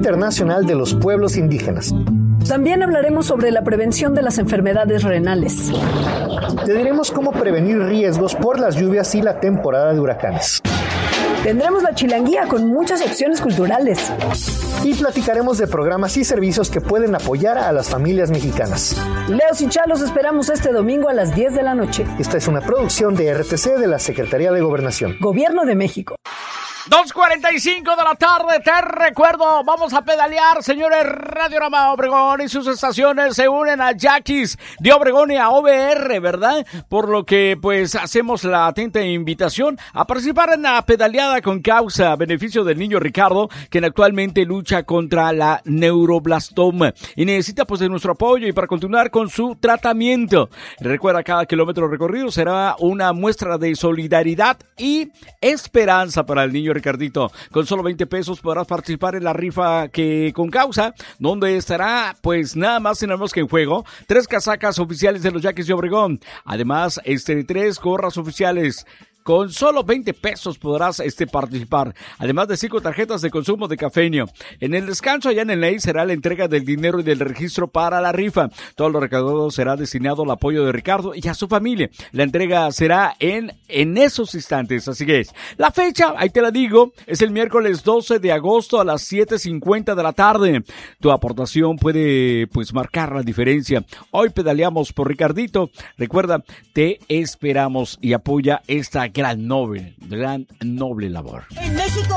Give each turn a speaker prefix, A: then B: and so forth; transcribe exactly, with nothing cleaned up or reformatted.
A: Internacional de los Pueblos Indígenas.
B: También hablaremos sobre la prevención de las enfermedades renales.
A: Te diremos cómo prevenir riesgos por las lluvias y la temporada de huracanes.
B: Tendremos la chilanguía con muchas opciones culturales.
A: Y platicaremos de programas y servicios que pueden apoyar a las familias mexicanas.
B: Leos y Chalos esperamos este domingo a las diez de la noche.
A: Esta es una producción de R T C de la Secretaría de Gobernación.
B: Gobierno de México.
C: dos cuarenta y cinco de la tarde, te recuerdo, vamos a pedalear, señores. Radiorama Obregón y sus estaciones se unen a Yaquis de Obregón y a O V R, ¿verdad? Por lo que, pues, hacemos la atenta invitación a participar en la pedaleada con causa a beneficio del niño Ricardo, quien actualmente lucha contra la neuroblastoma y necesita, pues, de nuestro apoyo y para continuar con su tratamiento. Recuerda, cada kilómetro recorrido será una muestra de solidaridad y esperanza para el niño Ricardito. Con solo veinte pesos podrás participar en la rifa que con causa, donde estará pues nada más y nada menos que en juego tres casacas oficiales de los Yaquis de Obregón. Además, este tres gorras oficiales. Con solo veinte pesos podrás este, participar, además de cinco tarjetas de consumo de cafeño. En el descanso allá en el Ley será la entrega del dinero y del registro para la rifa. Todo lo recaudado será destinado al apoyo de Ricardo y a su familia. La entrega será en, en esos instantes, así que es. La fecha, ahí te la digo, es el miércoles doce de agosto a las siete cincuenta de la tarde. Tu aportación puede pues marcar la diferencia. Hoy pedaleamos por Ricardito. Recuerda, te esperamos y apoya esta gran noble, gran noble labor.
D: En México